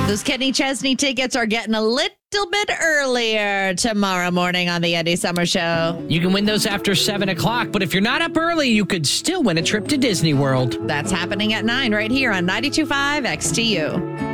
Those Kenny Chesney tickets are getting a little bit earlier tomorrow morning on the Andy Summer Show. You can win those after 7 o'clock, but if you're not up early, you could still win a trip to Disney World. That's happening at 9 right here on 92.5 XTU.